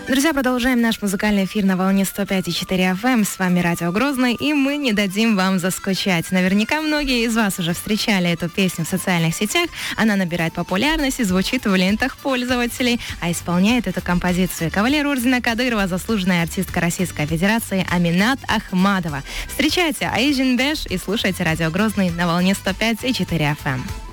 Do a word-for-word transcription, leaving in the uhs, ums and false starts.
Друзья, продолжаем наш музыкальный эфир на волне сто пять и четыре эф эм. С вами Радио Грозный, и мы не дадим вам заскучать. Наверняка многие из вас уже встречали эту песню в социальных сетях. Она набирает популярность и звучит в лентах пользователей. А исполняет эту композицию кавалер ордена Кадырова, заслуженная артистка Российской Федерации Аминат Ахмадова. Встречайте Айжин Беш и слушайте Радио Грозный на волне сто пять и четыре эф эм.